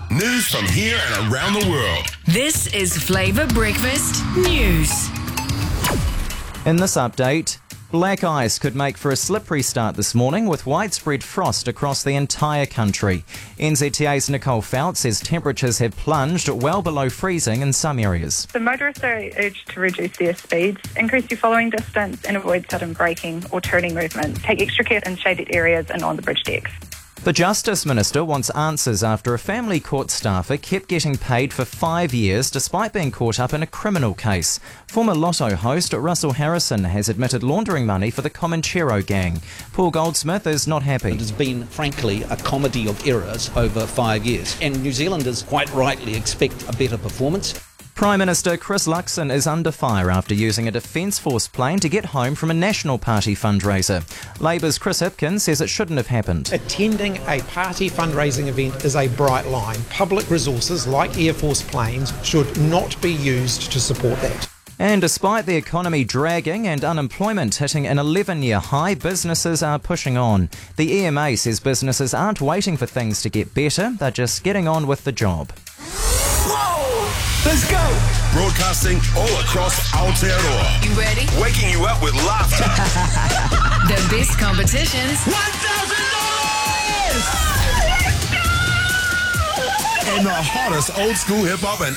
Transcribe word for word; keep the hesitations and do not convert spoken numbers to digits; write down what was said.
News from here and around the world. This is Flavour Breakfast News. In this update, black ice could make for a slippery start this morning with widespread frost across the entire country. N Z T A's Nicole Fouts says temperatures have plunged well below freezing in some areas. The motorists are urged to reduce their speeds, increase your following distance and avoid sudden braking or turning movement. Take extra care in shaded areas and on the bridge decks. The Justice Minister wants answers after a family court staffer kept getting paid for five years despite being caught up in a criminal case. Former Lotto host Russell Harrison has admitted laundering money for the Comanchero gang. Paul Goldsmith is not happy. It has been, frankly, a comedy of errors over five years, and New Zealanders quite rightly expect a better performance. Prime Minister Chris Luxon is under fire after using a Defence Force plane to get home from a National Party fundraiser. Labour's Chris Hipkins says it shouldn't have happened. Attending a party fundraising event is a bright line. Public resources like Air Force planes should not be used to support that. And despite the economy dragging and unemployment hitting an eleven-year high, businesses are pushing on. The E M A says businesses aren't waiting for things to get better, they're just getting on with the job. Let's go! Broadcasting all across Aotearoa. You ready? Waking you up with laughter. The best competitions. one thousand dollars! And the hottest old school hip hop and